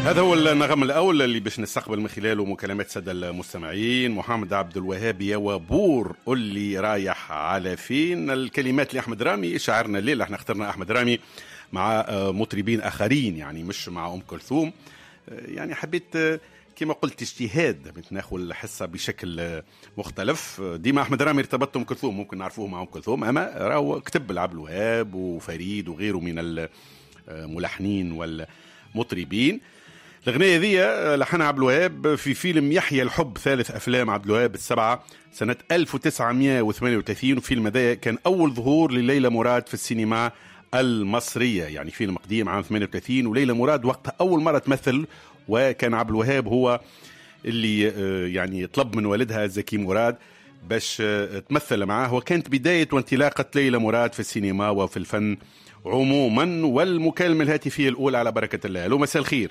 هذا هو النغم الأول اللي باش نستقبل من خلاله مكالمات سادة المستمعين. محمد عبد الوهاب يا وابور قل لي رايح على فين. الكلمات لأحمد رامي، شاعرنا الليلة احنا اخترنا أحمد رامي مع مطربين آخرين، يعني مش مع أم كلثوم. يعني حبيت كما قلت اجتهاد ناخذ الحصة بشكل مختلف. ديما أحمد رامي ارتبطت أم كلثوم، ممكن نعرفوه مع أم كلثوم، أما راهو كتب لعبد الوهاب وفريد وغيره من الملحنين والمطربين. الأغنية ذي لحنها عبد الوهاب في فيلم يحيى الحب، ثالث أفلام عبد الوهاب السبعة سنة 1938. وفيلم هذا كان أول ظهور لليلى مراد في السينما المصرية، يعني فيلم قديم عام 38، وليلى مراد وقتها أول مرة تمثل، وكان عبد الوهاب هو اللي يعني طلب من والدها زكي مراد باش تمثل معاه، وكانت بداية وانطلاقة ليلى مراد في السينما وفي الفن عموما. والمكالمة الهاتفية الأولى على بركة الله. ألو، مساء الخير.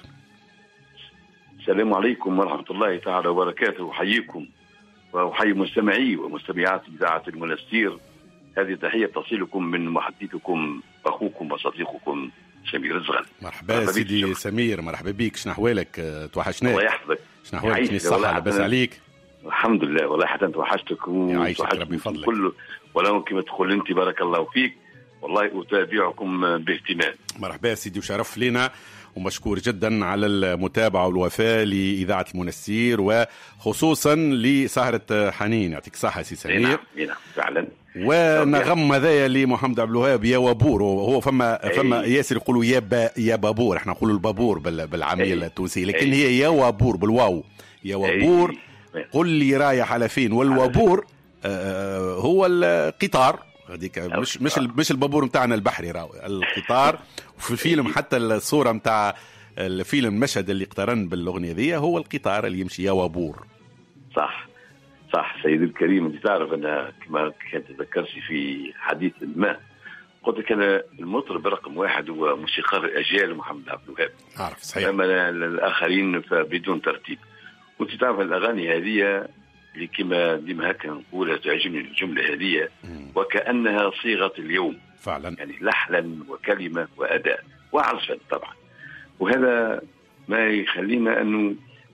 السلام عليكم ورحمة الله تعالى وبركاته. أحييكم وأحيي مستمعي ومستمعات إذاعة المنستير. هذه تحية تصلكم من محدثكم أخوكم وصديقكم سمير الزغل. مرحبا سيدي سمير، مرحبا بك. شنو أحوالك؟ توحشناك. الله يحفظك. شنو أحوالك؟ الصحة لاباس عليك؟ الحمد لله والله، حتى توحشتك ربي فضلك كله. ولو كما تقول أنت بارك الله فيك، والله أتابعكم باهتمام. مرحبا سيدي، وشرف لنا ومشكور جدا على المتابعة والوفاء لإذاعة المنستير، وخصوصا لسهرة حنين. يعطيك الصحة سي سمير. نعم فعلا. ونغم هذايا لمحمد عبد الوهاب يا وابور. هو فما ياسر يقولوا يا بابور، احنا نقولوا البابور بالعامية التونسية، لكن هي يا وابور بالواو. يا وابور قل لي رايح على فين. والوابور هو القطار هذيك، مش البابور نتاعنا البحري، راهو القطار. وفي الفيلم حتى الصورة نتاع الفيلم مشهد اللي اقترن بالأغنية ذي هو القطار اللي يمشي يا وابور. صح سيدي الكريم، انت تعرف أن كما كنت تذكرتي في حديث ما قلت لك أنا المطرب رقم واحد هو موسيقار الأجيال محمد عبد الوهاب. عارف صحيح. أما الآخرين فبدون ترتيب. وانت تعرف الأغاني هذه اللي كما ديما هكا نقولها، تعجبني الجملة هذه وكأنها صيغة اليوم فعلا، يعني لحنا وكلمة وأداء وعزفا طبعا. وهذا ما يخلينا أنه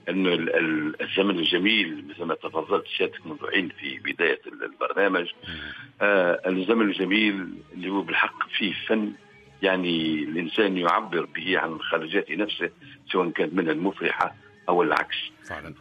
الزمن الجميل مثل ما تفضلت سيادتك منذ حين في بداية البرنامج، الزمن الجميل اللي هو بالحق فيه فن، يعني الإنسان يعبر به عن خرجات نفسه سواء كانت منها المفرحة أو العكس فعلا.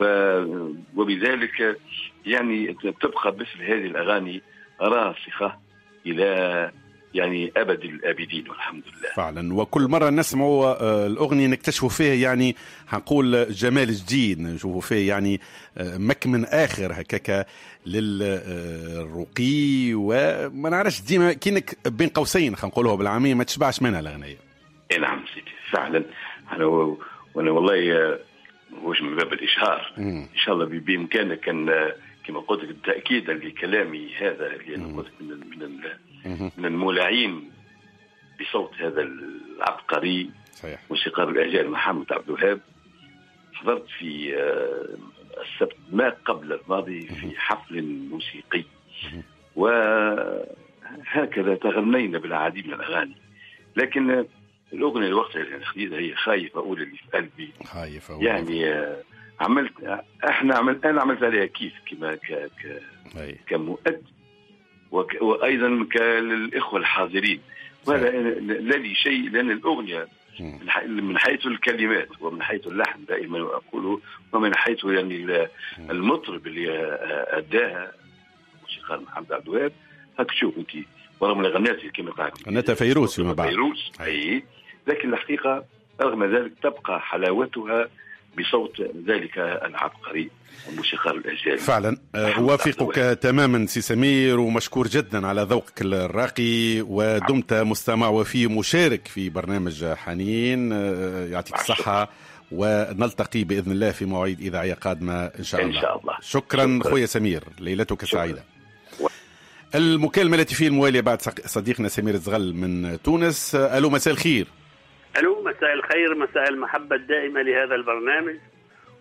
وبذلك يعني تبقى مثل هذه الأغاني راسخة إلى يعني أبد الآبدين والحمد لله. فعلا. وكل مرة نسمعوا الأغنية نكتشفوا فيه يعني هنقول جمال جديد، نشوفوا فيه يعني مكمن آخر هكاك للرقي، وما نعرفش ديما كينك بين قوسين خلينا نقولوها بالعامية ما تشبعش منها الأغنية. نعم سيدي فعلا. وأنا والله مش من باب الإشهار، إن شاء الله بإمكانك أن كما قلت بالتأكيد لكلامي هذا اللي أنا قلت من المولعين بصوت هذا العبقري صحيح موسيقار الأجيال محمد عبد الوهاب. حضرت في السبت ما قبل الماضي في حفل موسيقي، وهكذا تغنينا بالعديد من الأغاني، لكن الأغنية الوقت اللي خديتها هي خايفة أقول اللي في قلبي. خايفة يعني أنا عملت عليها كيف كما كمؤد وأيضا كالإخوة الحاضرين. وهذا لا لي شيء، لأن الأغنية من حيث الكلمات ومن حيث اللحن دائما أقوله، ومن حيث يعني المطرب اللي أداها موسيقار محمد عبد الوهاب. هاك شوف أنت ورغم من غناتي كما قالت غناتها فيروز فيما بعد أي، لكن الحقيقة رغم ذلك تبقى حلاوتها بصوت ذلك العبقري موسيقار الأجيال. فعلا أوافقك تماما سي سمير، ومشكور جدا على ذوقك الراقي، ودمت مستمع وفي مشارك في برنامج حنين. يعطيك الصحة، ونلتقي بإذن الله في مواعيد إذاعية قادمة إن شاء الله. إن شاء الله. شكرا خويا سمير، ليلتك سعيدة. المكالمة التي في الموالية بعد صديقنا سمير الزغل من تونس. ألو، مساء الخير. ألو، مساء الخير، مساء المحبة الدائمة لهذا البرنامج،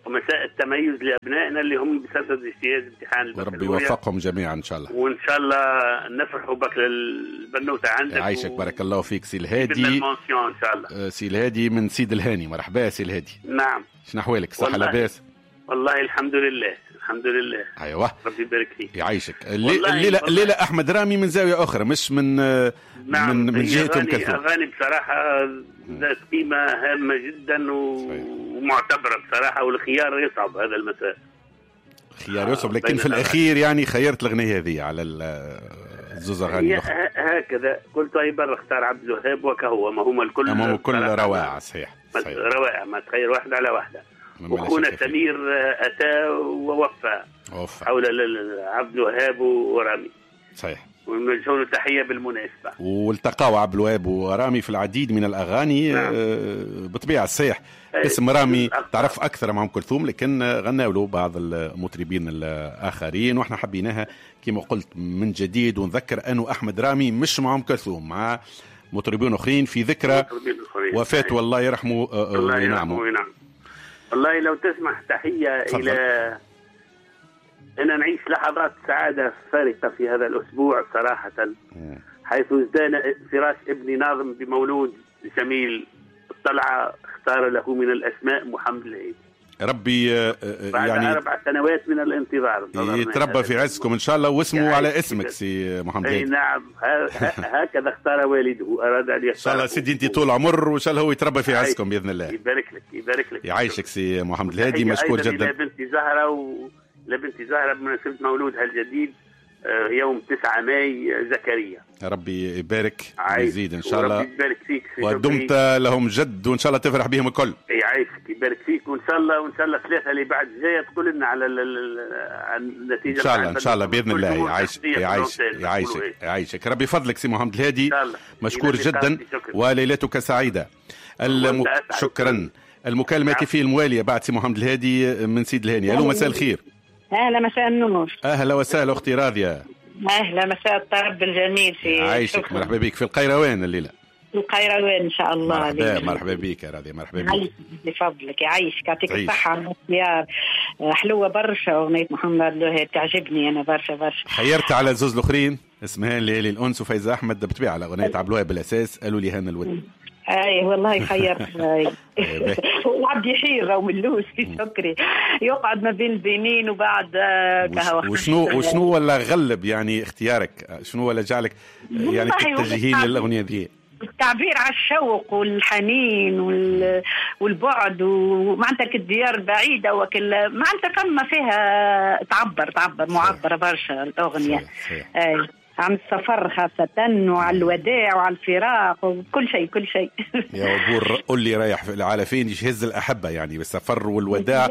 ومساء التميز لأبنائنا اللي هم بصدد اجتياز امتحان البكالوريا. وربي يوفقهم جميعا إن شاء الله. وإن شاء الله نفرحوا بك للبنوتة عندك. يعيشك بارك الله فيك سي الهادي. إن شاء الله. سي الهادي من سيد الهاني. مرحبا سي الهادي. نعم. شنو أحوالك؟ صحة لاباس؟ والله الحمد لله الحمد لله. أيوة. ربي يبارك فيك. يعيشك. الليلة أحمد رامي من زاوية أخرى مش من نعم. من جهة أم كلثوم. أغاني بصراحة ذات قيمة هامة جدا ومعتبرة بصراحة، والخيار يصعب هذا المساء. خيار يصعب، لكن في الأخير يعني خيرت الأغنية هذه على الزوز أغاني. هكذا قلت أيضا اختار عبد الوهاب وكهو، ما هم الكل روائع. صحيح. روائع، ما تخير واحدة على واحدة. وأخونا سمير أتى ووفى حول عبد الوهاب ورامي. صحيح. ونوجه له تحية بالمناسبة. والتقاوا عبد الوهاب ورامي في العديد من الأغاني. نعم. بطبيعة الصحيح اسم رامي تعرف أكثر مع أم كلثوم، لكن غنوا له بعض المطربين الآخرين، وإحنا حبيناها كما قلت من جديد، ونذكر أنه أحمد رامي مش مع أم كلثوم، مع مطربين أخرين في ذكرى وفاته والله يرحمه وينعمه. والله لو تسمح تحية فضل. إلى أن نعيش لحظات سعادة فارقة في هذا الأسبوع صراحة، حيث ازدان فراش ابن ناظم بمولود جميل الطلعة اختار له من الأسماء محمد العيد. ربي بعد يعني 4 سنوات من الانتظار يتربى في عزكم إن شاء الله، واسمه على اسمك سي محمد العيد. نعم هكذا اختار والده، أراد أن يختار. إن شاء الله سيدي أنت طول عمر، وإن شاء الله هو يتربى في عزكم بإذن الله. يبارك لك. يعيشك سي محمد الهادي، مشكور جدا. لبنت زهرة بمناسبة مولودها الجديد يوم 9 ماي زكريا. ربي يبارك ويزيد إن شاء الله. ربي يبارك فيك. ودمت لهم جد، وإن شاء الله تفرح بهم الكل. يعيشك يبارك فيك، وإن شاء الله 3 اللي بعد جاية تقول لنا على النتيجة. إن شاء الله بإذن الله. يعيشك ربي فضلك سي محمد الهادي، مشكور جدا وليلتك سعيدة. شكرا. المكالمة في الموالية بعد سي محمد الهادي من سيد الهاني. ألو مساء الخير. أهلا مساء النور. أهلا وسهلا أختي راضية. أهلا مساء الطرب الجميل في عايشك. مرحبا بك في القيروان الليلة. القيروان إن شاء الله. مرحبا بك يا راضية. مرحبا بك بفضلك. يعيشك يعطيك الصحة والاختيار. حلوة برشا أغنية محمد الوهاب، تعجبني أنا برشا. خيرت على زوز الأخرين اسمها ليالي الأنس وفايزة أحمد بطبيعة على أغنية عبد الوهاب بالأساس، قالوا لي هان الود. اي والله خيرت. وعبد يحير او ملوس في سكري يقعد ما بين البنين وبعد كهوة. وشنو ولا غلب يعني اختيارك؟ شنو ولا جعلك يعني تتجهين للاغنيه دي؟ التعبير على الشوق والحنين والبعد، ومعناتها الديار بعيده وكل معناتها فما فيها تعبر معبره برشا الاغنيه. صحيح. عن السفر خاصة، وعلى الوداع وعلى الفراق وكل شيء. يا وبور قل لي رايح على فين يهز الأحبة يعني بالسفر والوداع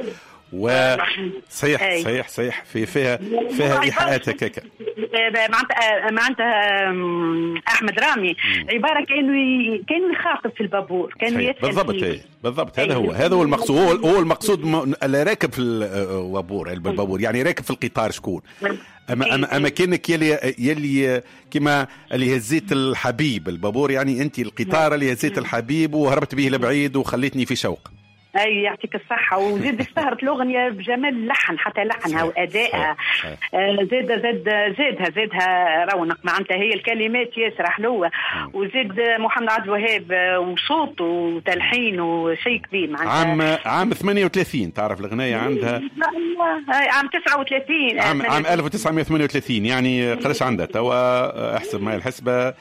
صحيح فيها إيحاءات هكاك. معناتها أحمد رامي عبارة كانوا يخاطب في البابور، كانوا يسأل بالضبط. هذا هو المقصود. هو المقصود اللي راكب في البابور يعني راكب في القطار شكون. أما كأنك يلي كما اللي هزيت الحبيب البابور، يعني أنت القطار اللي هزيت الحبيب وهربت به لبعيد وخليتني في شوق. اي يعطيك الصحة. وزيد اشتهرت الأغنية بجمال اللحن، حتى لحنها وأدائها زادها رونق. معناتها هي الكلمات ياسر حلوة، وزيد محمد عبد الوهاب وصوته وتلحينه شيء كبير. معناتها عام 38 تعرف الأغنية عندها عام 39 عام 1938 يعني قداش عندها توا؟ احسب معي الحسبة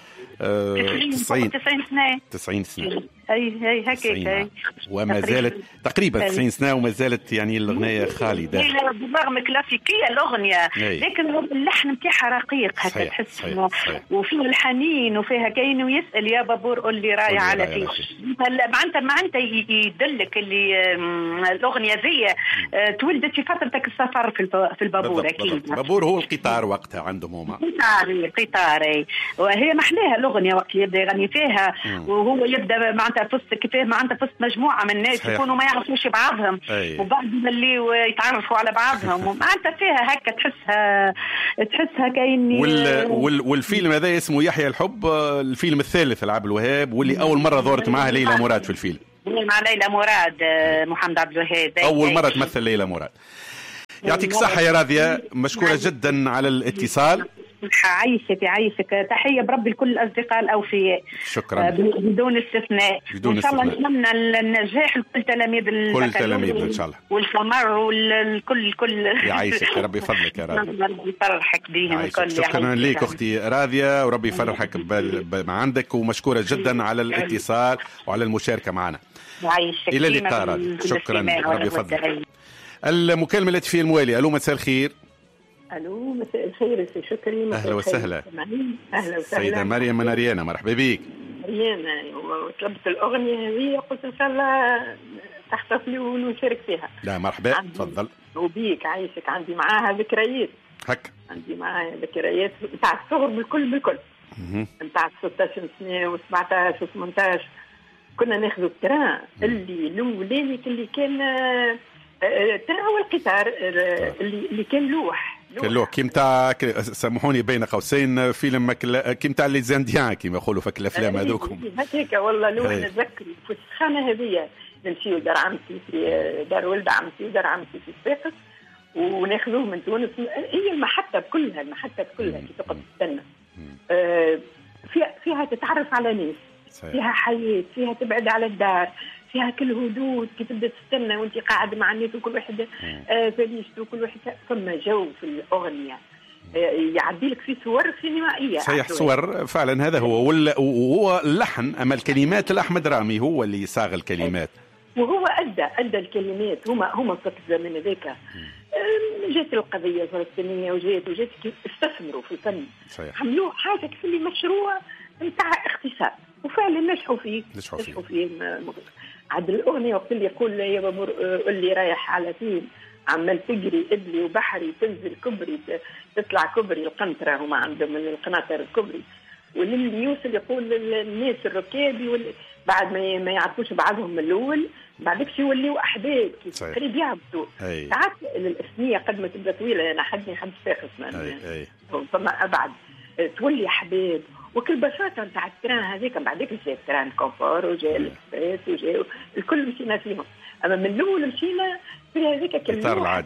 90 سنة. اي هكاك. وما زالت تقريبا 90 سنة وما زالت يعني الأغنية خالدة. بالرغم كلاسيكية الأغنية، لكن اللحن متاعها رقيق حتى تحس وفيه الحنين وفيها كاين ويسأل يا بابور قل لي رايح على فيه. معناتها يدلك اللي الأغنية ذي تولدت في فترتك السفر في البابور. أكيد البابور هو القطار وقتها عندهم هما قطاري، وهي محلاها الأغنية وقت اللي يبدأ يغني فيها وهو يبدأ معناتها فست كيفاه معناتها فست مجموعة من الناس يكونوا ما يعرفوش بعضهم وبعد اللي يتعرفوا على بعضهم، معناتها فيها هكا تحسها كاين. والفيلم هذا اسمه يحيى الحب، الفيلم الثالث لعبد الوهاب، واللي أول مرة ظهرت معها ليلى مراد في الفيلم. مع ليلى مراد. محمد عبد الوهاب أول مرة تمثل ليلى مراد. يعطيك الصحة يا راضية، مشكورة جدا على الاتصال. يعيشك تحية بربي لكل الأصدقاء الأوفياء. شكرا. بدون استثناء. إن شاء الله نتمنى النجاح لكل تلاميذ كل تلاميذ إن شاء الله. والقمر والكل يعيشك ربي يفضلك يا راضية. ربي يفرحك بهم الكل. شكرا لك أختي راضية وربي يفرحك ما عندك، ومشكورة جدا على الاتصال وعلى المشاركة معنا. يعيشك. إلى اللقاء راضية. شكرا ربي يفضلك. المكالمة التي في الموالي. ألو مساء الخير. الو مساء الخير سي شكري. اهلا وسهلا. اهلا وسهلا. سيدة مريم من أريانا، مرحبا بك. ريانا وطلبت الاغنيه هذه، قلت ان شاء الله تحتفلي ونشارك فيها. لا مرحبا تفضل. وبيك عايشك. عندي معاها ذكريات. هك عندي معاها ذكريات نتاع الصغر بالكل نتاع 16 سنه و17 و18. كنا ناخذ التران اللي الاولاني اللي كان التران والقطار اللي كان لوح كي متاع سامحوني بين قوسين فيلم كي متاع لي زانديان كيما يقولوا فك الافلام هذوكم هكاك. والله لوح نتذكر في السخانه هذه نمشيو دار عمتي في دار ولد عمتي ودار عمتي في صفاقس، وناخذوه من تونس. هي المحطه كلها كي تقعد تستنى فيها تتعرف على ناس، فيها حياه، فيها تبعد على الدار، فيها كل هدوء كي تبدا تستنى وانت قاعد مع الناس وكل واحد فليشته وكل واحد ثم جو في الاغنيه يعدي لك في صور سينمائيه. صحيح صور فعلا. هذا هو وهو اللحن. اما الكلمات لاحمد رامي هو اللي صاغ الكلمات، وهو ادى الكلمات. هما في الزمن هذاك جات القضيه الفلسطينيه وجات استثمروا في الفن، عملوه حاجه كفلي مشروع نتاع اقتصاد، وفعلا نجحوا فيه. عاد الاغنيه وقت اللي يقول يا بابور قول لي رايح على فين، عمال تجري ادلي وبحري تنزل كبري تطلع كبري القنطره، هما عندهم من القناطر الكبري، واللي يوصل يقول للناس الركابي بعد ما يعرفوش بعضهم من الاول بعدك يوليوا احباب قريب يعبدوا. ساعات الاثنيه قد ما تبدا طويله، انا حد فاخس فما ابعد تولي احباب. وكل بساطه نتاع التران هذيك بعدك جاء التران كونفور وجاء الاكسبريس وجاء الكل مشينا فيهم. اما من الاول مشينا في هذيك كلمه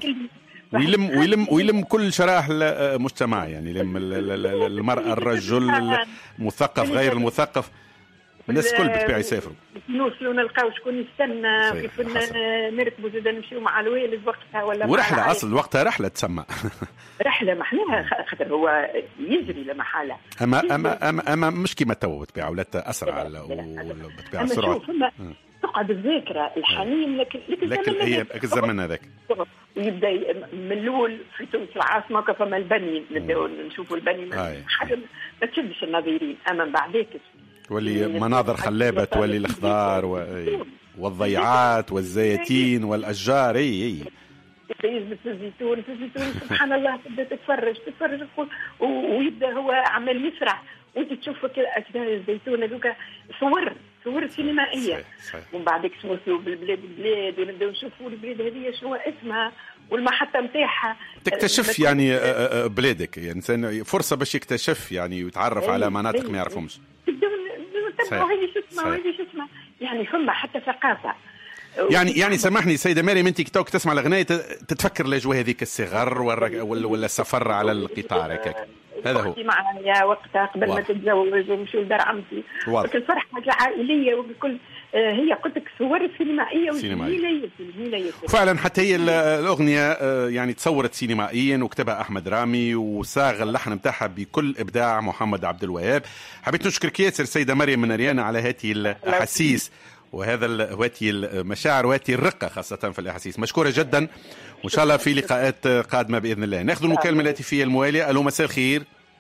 ويلم كل شرائح المجتمع، يعني يلم المرأة الرجل المثقف غير المثقف، الناس الكل بالطبيعة يسافروا. نوصلوا نلقاو شكون يستنى، كيف نركبوا زاد نمشيو مع الوالد وقتها ولا ورحلة أصل وقتها رحلة تسمى رحلة محلاها خاطر هو يجري لمحالة. أما مش كيما تو بالطبيعة ولات أسرع بالطبيعة سرعة. تقعد الذاكرة الحنين لك الزمن هذاك. ويبدا من الاول في تونس العاصمه كفما البني نبداو نشوفوا البني حاجه ما تشدش الناظرين. اما بعديك تولي مناظر خلابه، تولي الخضار والضيعات والزيتين والاشجار. يثبت في الزيتون سبحان الله تبدا تتفرج ويبدا هو عمال يسرح وانت تشوف اشجار الزيتون هذوك صور سينمائيه. ومن بعدك نوصلوا بالبلاد ونبداو نشوفوا البلاد هذه شنو اسمها والمحطه نتاعها، تكتشف يعني بلادك. يعني انسان فرصه باش يكتشف يعني ويتعرف على مناطق ما يعرفهمش. تبداو هذه شو اسمها يعني ثم حتى ثقافه. يعني سامحني سيدة مريم، انت توك تسمع الاغنيه تتفكر الاجواء هذيك الصغر ولا السفر على القطار هكاك؟ هذا هو معايا وقتها قبل ما تتزوج ومشي لدار عمتي الفرحه العائليه وبكل هي قلت لك صور سينمائيه وجميله فعلا. حتى هي الاغنيه يعني تصورت سينمائيا وكتبها احمد رامي وصاغ اللحن نتاعها بكل ابداع محمد عبد الوهاب. حبيت نشكرك ياسر سيدة مريم من أريانا على هذه الاحاسيس وهذا واتي المشاعر واتي الرقة خاصة في الأحاسيس. مشكورة جدا وإن شاء الله في لقاءات قادمة بإذن الله. ناخذ المكالمة التي في الموالية. ألو مساء الخير.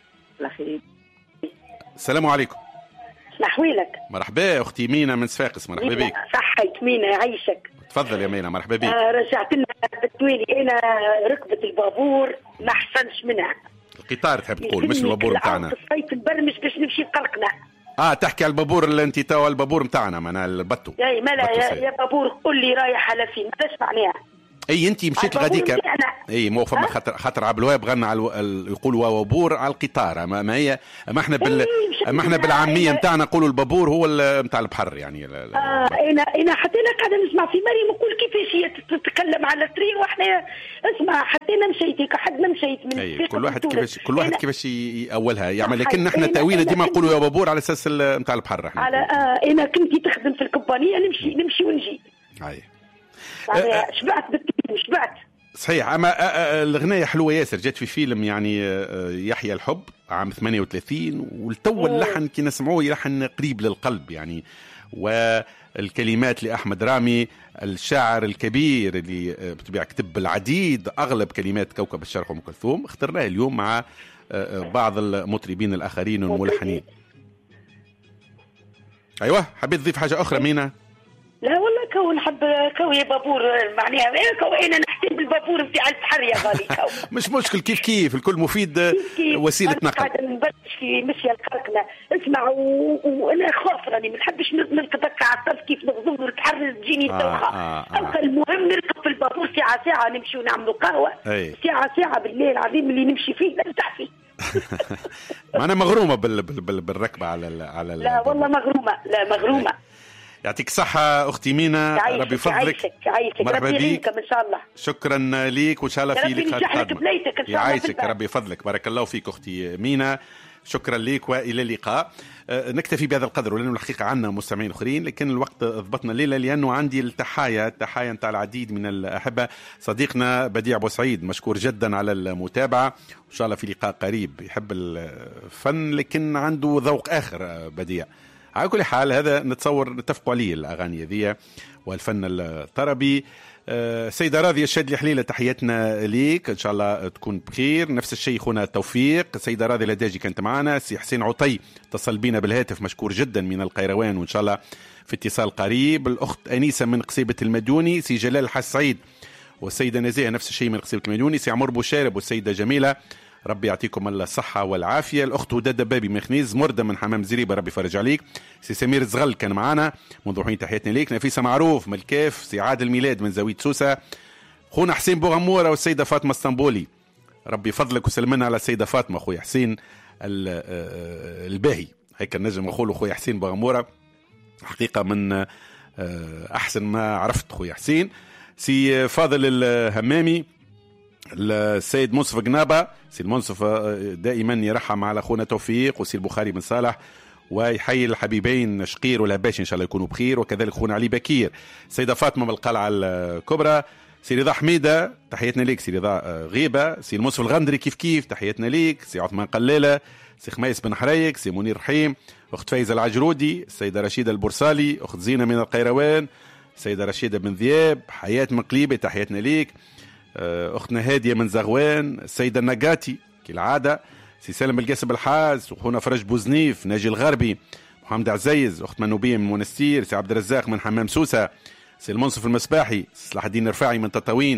السلام عليكم. نحويلك. مرحبا أختي مينا من صفاقس، مرحبا بك. صحيت مينا يعيشك. تفضل يا مينا مرحبا بك. رجعت لنا بالتوالي أنا ركبت البابور ما أحسنش منها. القطار تحب تقول مش البابور متاعنا. صيف البرمج باش نمشي لقلقنا. تحكي على البابور اللي انت توا البابور متاعنا معناها البطو. يا ملا يا بابور قول لي رايح على فين؟ ماذاش معناها؟ اي انت مشيت غاديك. اي مو فما خاطر عبد الوهاب غنى على يقول وابور على القطار، ما هي ما احنا بالعاميه نتاعنا نقولوا البابور هو نتاع البحر يعني. انا حتى انا قاعده نسمع في مريم نقول كيفاش هي تتكلم على الترين، واحنا اسمع حتى انا مشيت حد ما مشيت من كل واحد كيفاش يأولها يعمل، لكن نحن تأويله ديما نقولوا يا بابور على اساس نتاع البحر. على انا كنت تخدم في الكومبانيه نمشي ونجي. شبعت شبعت صحيح. اما الغنايه حلوه ياسر، جات في فيلم يعني يحيى الحب عام 38، والتو اللحن كي نسمعوه يلحن قريب للقلب يعني، والكلمات لأحمد رامي الشاعر الكبير اللي بطبيعة كتب العديد أغلب كلمات كوكب الشرق وأم كلثوم، اخترناه اليوم مع بعض المطربين الآخرين والملحنين. أيوة، حبيت تضيف حاجة أخرى مينا؟ لا والله كوي بابور معناها انا نحسب البابور نتاع البحر يا غالي. مش مشكل، كيف الكل مفيد، وسيله نقل. قاعده نبرش في مشي الخرقنا اسمع، وانا خاف راني ما نحبش نركب على الطرف كيف نغزو البحر تجيني الدوخه. المهم نركب في البابور ساعه نمشي ونعملوا قهوه، ساعه بالليل العظيم اللي نمشي فيه نرتاح فيه. ما انا مغرومه بالركبه على لا والله مغرومه. يعطيك الصحة أختي مينا، ربي يفضلك. مرحبا بك إن شاء الله. شكرا ليك وإن شاء الله في لقاء قادم. يعيشك، ربي يفضلك. بارك الله فيك أختي مينا، شكرا ليك وإلى اللقاء. نكتفي بهذا القدر، ولأنه الحقيقة عنا مستمعين آخرين، لكن الوقت ضبطنا الليلة لأنه عندي التحايا نتاع العديد من الأحبة. صديقنا بديع بوسعيد مشكور جدا على المتابعة، وإن شاء الله في لقاء قريب. يحب الفن لكن عنده ذوق آخر بديع. على كل حال هذا نتصور نتفقوا عليه الأغاني ذي والفن الطربي. سيدة راضية الشادلي حليلة، تحياتنا ليك، إن شاء الله تكون بخير. نفس الشيء خونا توفيق. سيدة راضية الهداجي كانت معنا. سي حسين عطي اتصل بينا بالهاتف، مشكور جدا من القيروان، وإن شاء الله في اتصال قريب. الأخت أنيسة من قصيبة المدوني. سي جلال الحسعيد والسيدة نزيه نفس الشيء من قصيبة المدوني. سي عمر بوشارب والسيدة جميلة، ربي يعطيكم الصحة والعافية. الأخت وداد دبابي من خنيز. مردة من حمام زريبة، ربي يفرج عليك. سي سمير الزغل كان معنا منذ حين، تحياتنا ليك. نفيسة معروف من الكاف. سي عادل ميلاد من زاوية سوسة. خونا حسين بوغمورة والسيدة فاطمة اسطنبولي، ربي يفضلك وسلمنا على السيدة فاطمة. خويا حسين الباهي، هيك نجم نقول خويا حسين بوغمورة، حقيقة من أحسن ما عرفت خويا حسين. سي فاضل الهمامي، السيد منصف قنابة. سي المنصف دائما يرحم على اخونا توفيق، وسي البخاري بن صالح، ويحيي الحبيبين شقير والهباشي ان شاء الله يكونوا بخير، وكذلك اخونا علي بكير. سيدة فاطمة بالقلعة الكبرى. سي رضا حميدة، تحياتنا ليك. سي رضا غيبة. سي المنصف الغندري كيف تحياتنا ليك. سي عثمان قلالة. سي خميس بن حريك. سي منير رحيم. اخت فايزة العجرودي. السيدة رشيدة البرسالي. اخت زينة من القيروان. السيدة رشيدة بن ذياب. حياة مقليبة، تحياتنا ليك. أختنا هادية من زغوان. السيدة النقاتي كالعادة. سي سالم القاسم الحاز. وخونا فرج بوزنيف. ناجي الغربي. محمد عزيز. أخت منوبية من منستير. سي عبد الرزاق من حمام سوسة. سي المنصف المسباحي. صلاح الدين الرفاعي من تطاوين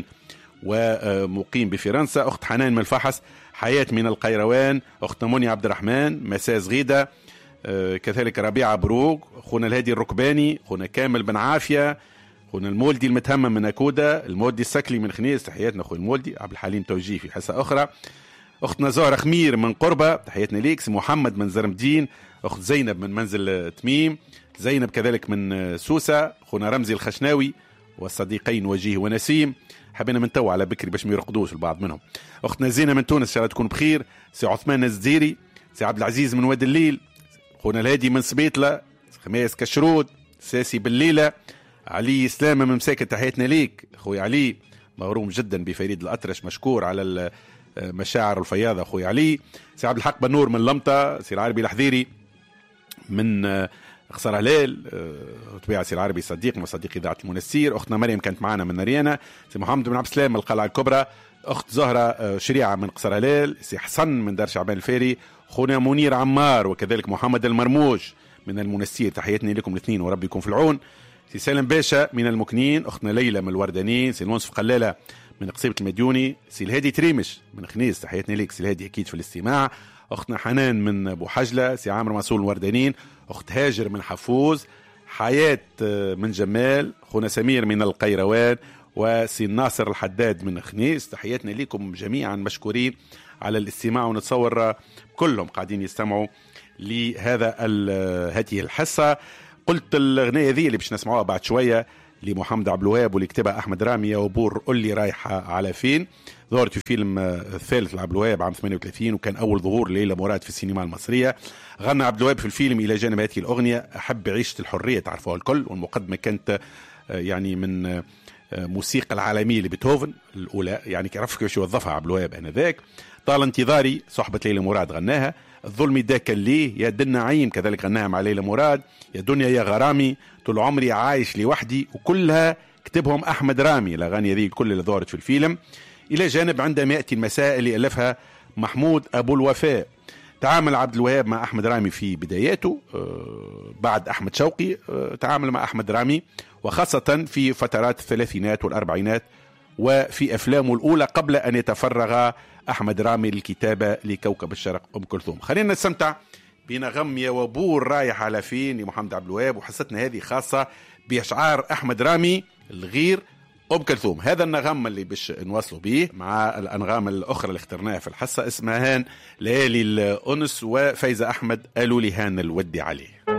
ومقيم بفرنسا. أخت حنان من الفحص. حياة من القيروان. أختنا مني عبد الرحمن مساز غيدة. كذلك ربيعة بروق. خونا الهادي الركباني. خونا كامل بن عافية. خونا المولدي المتهمم من أكودا. المولدي السكلي من خنيس، تحياتنا أخوي المولدي. عبد الحليم توجيه في حصة أخرى. أختنا زهرة خمير من قربة، تحياتنا ليك. سي محمد من زرمدين. أخت زينب من منزل تميم. زينب كذلك من سوسة. خونا رمزي الخشناوي والصديقين وجيه ونسيم، حبينا من تو على بكري باش ما يرقدوش البعض منهم. أختنا زينة من تونس، إن شاء الله تكون بخير. سي عثمان الزديري. سي عبد العزيز من واد الليل. خونا الهادي من سبيطلة. خميس كشرود. ساسي بالليلة. علي سلامة من مساكن، تحياتنا ليك أخوي علي، مغروم جدا بفريد الأطرش، مشكور على المشاعر الفياضة أخوي علي. سي عبد الحق بنور من لمطة. سي العربي الحذيري من خسر هلال، طبيعة سي العربي صديق وصديق إذاعة المنسير. أختنا مريم كانت معنا من نريانا. سي محمد بن عبد السلام من القلعة الكبرى. أخت زهرة شريعة من قصر هلال. سي حسن من دار شعبان الفيري. خونا منير عمار وكذلك محمد المرموج من المنسير، تحياتني لكم الاثنين وربي يكون في العون. سي سالم باشا من المكنين. أختنا ليلى من الوردانين. سي المنصف قلالة من قصيبة المديوني. سي الهادي تريمش من خنيس، تحياتني ليك سي الهادي أكيد في الاستماع. أختنا حنان من أبو حجلة. سي عامر مسؤول الوردانين. أخت هاجر من حفوز. حياة من جمال. خونا سمير من القيروان. وسي ناصر الحداد من خنيس. تحياتنا لكم جميعا، مشكورين على الاستماع، ونتصور كلهم قاعدين يستمعوا لهذا هذه الحصة. قلت الغنية ذي اللي باش نسمعوها بعد شوية لمحمد عبد الوهاب واللي كتبها أحمد رامي، يا وبور قل لي رايحة على فين، ظهرت في فيلم الثالث لعبد الوهاب عام 88، وكان أول ظهور ليلى مراد في السينما المصرية. غنى عبد الوهاب في الفيلم إلى جانب هذه الأغنية أحب عيشة الحرية، تعرفوها الكل، والمقدمة كانت يعني من موسيقى العالمية لبيتهوفن الأولى، يعني كيعرف كيفاش يوظفها عبد الوهاب آنذاك. طال انتظاري صحبة ليلى مراد غناها، الظلم ده كان ليه، يا دن نعيم كذلك غناها مع ليلى مراد، يا دنيا يا غرامي، طول عمري عايش لوحدي، وكلها كتبهم أحمد رامي. الأغاني هذه كل اللي ظهرت في الفيلم. إلى جانب عندما يأتي المساء اللي ألفها محمود أبو الوفاء. تعامل عبد الوهاب مع أحمد رامي في بداياته، بعد أحمد شوقي تعامل مع أحمد رامي، وخاصة في فترات الثلاثينات والأربعينات وفي أفلامه الأولى قبل أن يتفرغ أحمد رامي للكتابة لكوكب الشرق أم كلثوم. خلينا نستمتع بنغم يا وبور رايح على فين لمحمد عبد الوهاب، وحصتنا هذه خاصة بأشعار أحمد رامي الغير أم كلثوم. هذا النغم اللي باش نواصلوا به مع الأنغام الأخرى اللي اخترناها في الحصة، اسمها هان ليالي الأنس، وفايزة أحمد قالوا لي هان الودي عليه.